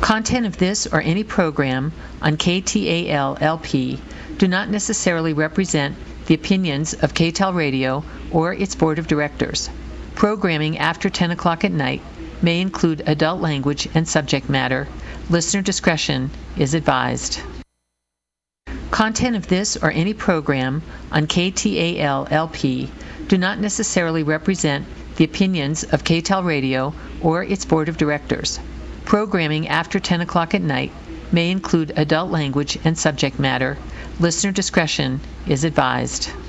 Content of this or any program on KTAL-LP do not necessarily represent the opinions of KTAL Radio or its board of directors. Programming after 10 o'clock at night may include adult language and subject matter. Listener discretion is advised. Content of this or any program on KTAL-LP do not necessarily represent the opinions of KTAL Radio or its board of directors. Programming after 10 o'clock at night may include adult language and subject matter. Listener discretion is advised.